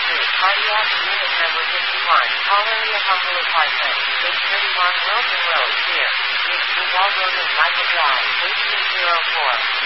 Street, Pontiac, unit number 51, Call area Humble Apartment, 831 Wilson Road, here. Reach Duval Road and Michael Drive, 1804.